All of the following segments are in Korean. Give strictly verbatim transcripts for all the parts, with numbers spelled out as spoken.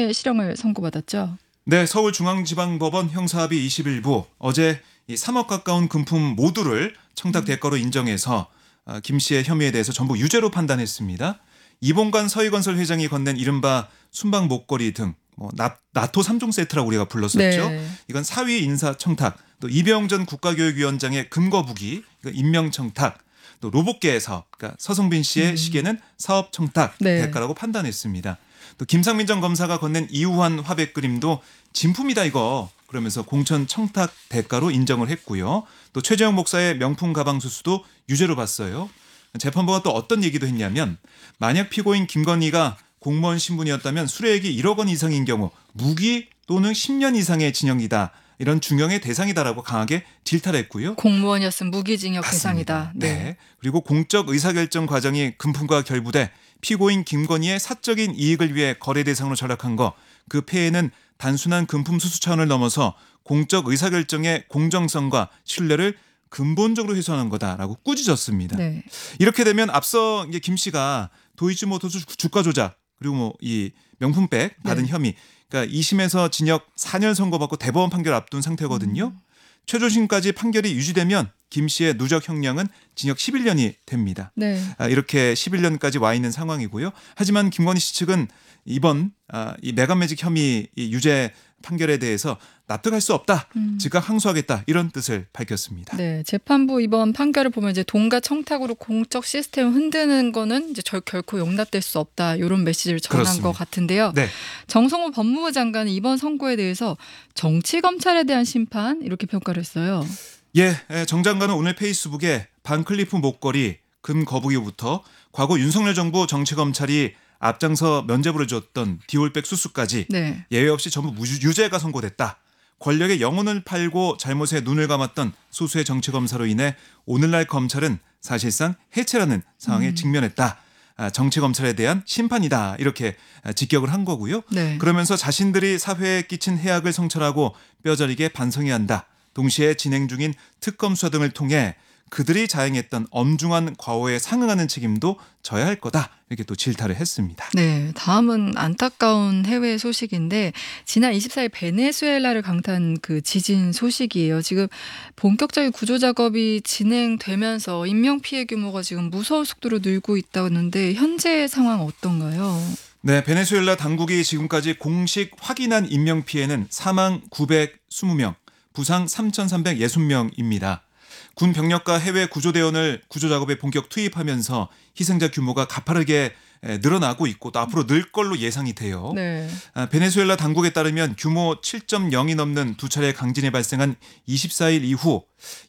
년의 실형을 선고받았죠. 네, 서울중앙지방법원 형사합의 이십일 부 어제 이 삼억 가까운 금품 모두를 청탁 대가로 인정해서 김 씨의 혐의에 대해서 전부 유죄로 판단했습니다. 이봉관 서희건설 회장이 건넨 이른바 순방 목걸이 등 뭐 나토 삼 종 세트라고 우리가 불렀었죠. 네. 이건 사위 인사 청탁, 또 이병헌 전 국가교육위원장의 금거부기, 임명 청탁, 또 로봇계 사업, 그러니까 서성빈 씨의 음. 시계는 사업 청탁 네. 대가라고 판단했습니다. 또 김상민 전 검사가 건넨 이우환 화백 그림도 진품이다 이거 그러면서 공천 청탁 대가로 인정을 했고요. 또 최재형 목사의 명품 가방 수수도 유죄로 봤어요. 재판부가 또 어떤 얘기도 했냐면 만약 피고인 김건희가 공무원 신분이었다면 수뢰액이 일억 원 이상인 경우 무기 또는 십 년 이상의 징역이다. 이런 중형의 대상이다라고 강하게 질타했고요. 공무원이었으면 무기징역 맞습니다. 대상이다. 네. 네. 그리고 공적 의사결정 과정이 금품과 결부돼 피고인 김건희의 사적인 이익을 위해 거래 대상으로 전락한 거 그 폐해는 단순한 금품 수수 차원을 넘어서 공적 의사결정의 공정성과 신뢰를 근본적으로 훼손한 거다라고 꾸짖었습니다. 네. 이렇게 되면 앞서 이제 김 씨가 도이치모터스 주가 조작 그리고 뭐 이 명품백 받은 네. 혐의, 그러니까 이 심에서 징역 사 년 선고받고 대법원 판결 앞둔 상태거든요. 음. 최종심까지 판결이 유지되면 김 씨의 누적 형량은 징역 십일 년이 됩니다. 네. 아, 이렇게 십일 년까지 와 있는 상황이고요. 하지만 김건희 씨 측은 이번 아, 이 매각매직 혐의 이 유죄 판결에 대해서 납득할 수 없다. 음. 즉각 항소하겠다. 이런 뜻을 밝혔습니다. 네, 재판부 이번 판결을 보면 이제 돈과 청탁으로 공적 시스템을 흔드는 거는 이제 절, 결코 용납될 수 없다. 이런 메시지를 전한 그렇습니다. 것 같은데요. 네. 정성호 법무부 장관은 이번 선고에 대해서 정치 검찰에 대한 심판 이렇게 평가를 했어요. 예, 정 장관은 오늘 페이스북에 반클리프 목걸이, 금 거북이부터 과거 윤석열 정부 정치 검찰이 앞장서 면죄부를 줬던 디올백 수수까지 네. 예외 없이 전부 유죄가 선고됐다. 권력의 영혼을 팔고 잘못에 눈을 감았던 소수의 정치검사로 인해 오늘날 검찰은 사실상 해체라는 상황에 음. 직면했다. 정치검찰에 대한 심판이다. 이렇게 직격을 한 거고요. 네. 그러면서 자신들이 사회에 끼친 해악을 성찰하고 뼈저리게 반성해야 한다. 동시에 진행 중인 특검 수사 등을 통해 그들이 자행했던 엄중한 과오에 상응하는 책임도 져야 할 거다. 이렇게 또 질타를 했습니다. 네, 다음은 안타까운 해외 소식인데 지난 이십사 일 베네수엘라를 강타한 그 지진 소식이에요. 지금 본격적인 구조 작업이 진행되면서 인명 피해 규모가 지금 무서운 속도로 늘고 있다는데 현재 상황 어떤가요? 네, 베네수엘라 당국이 지금까지 공식 확인한 인명 피해는 사망 구백이십 명, 부상 삼천삼백육 명입니다. 군 병력과 해외 구조대원을 구조작업에 본격 투입하면서 희생자 규모가 가파르게 늘어나고 있고 또 앞으로 늘 걸로 예상이 돼요. 네. 베네수엘라 당국에 따르면 규모 칠 점 영이 넘는 두 차례 강진이 발생한 이십사 일 이후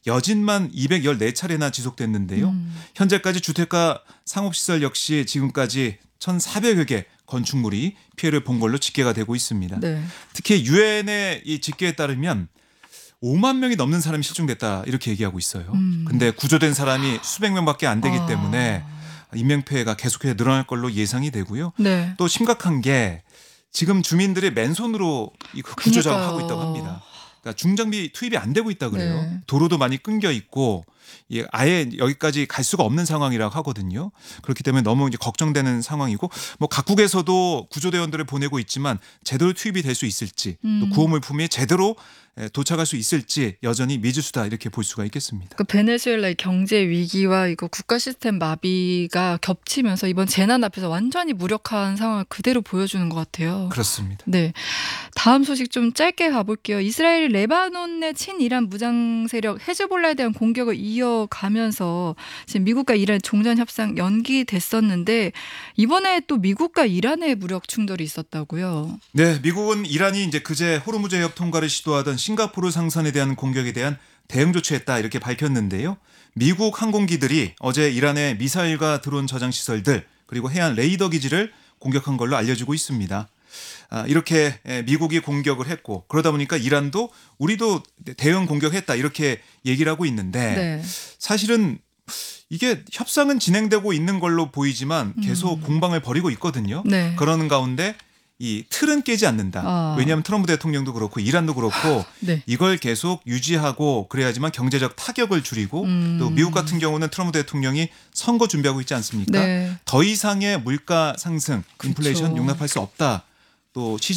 여진만 이백십사 차례나 지속됐는데요. 음. 현재까지 주택가 상업시설 역시 지금까지 천사백여 개 건축물이 피해를 본 걸로 집계가 되고 있습니다. 네. 특히 유엔의 이 집계에 따르면 오만 명이 넘는 사람이 실종됐다 이렇게 얘기하고 있어요. 음. 근데 구조된 사람이 수백 명밖에 안 되기 아. 때문에 인명피해가 계속해서 늘어날 걸로 예상이 되고요. 네. 또 심각한 게 지금 주민들이 맨손으로 이 구조 작업하고 있다고 합니다. 그러니까 중장비 투입이 안 되고 있다 그래요. 네. 도로도 많이 끊겨 있고 아예 여기까지 갈 수가 없는 상황이라고 하거든요. 그렇기 때문에 너무 이제 걱정되는 상황이고 뭐 각국에서도 구조대원들을 보내고 있지만 제대로 투입이 될 수 있을지 음. 또 구호물품이 제대로 도착할 수 있을지 여전히 미지수다 이렇게 볼 수가 있겠습니다. 그 베네수엘라의 경제 위기와 이거 국가 시스템 마비가 겹치면서 이번 재난 앞에서 완전히 무력한 상황을 그대로 보여주는 것 같아요. 그렇습니다. 네, 다음 소식 좀 짧게 가볼게요. 이스라엘이 레바논 내 친이란 무장 세력 헤즈볼라에 대한 공격을 이어가면서 지금 미국과 이란 종전 협상 연기됐었는데 이번에 또 미국과 이란의 무력 충돌이 있었다고요. 네, 미국은 이란이 이제 그제 호르무즈 해협 통과를 시도하던 싱가포르 상선에 대한 공격에 대한 대응 조치했다 이렇게 밝혔는데요. 미국 항공기들이 어제 이란의 미사일과 드론 저장 시설들 그리고 해안 레이더 기지를 공격한 걸로 알려지고 있습니다. 아, 이렇게 미국이 공격을 했고 그러다 보니까 이란도 우리도 대응 공격했다 이렇게 얘기를 하고 있는데 네. 사실은 이게 협상은 진행되고 있는 걸로 보이지만 계속 음. 공방을 벌이고 있거든요. 네. 그러는 가운데 이 틀은 깨지 않는다. 아. 왜냐하면 트럼프 대통령도 그렇고 이란도 그렇고 네. 이걸 계속 유지하고 그래야지만 경제적 타격을 줄이고 음. 또 미국 같은 경우는 트럼프 대통령이 선거 준비하고 있지 않습니까? 네. 더 이상의 물가 상승, 인플레이션 그렇죠. 용납할 수 없다. 또 시장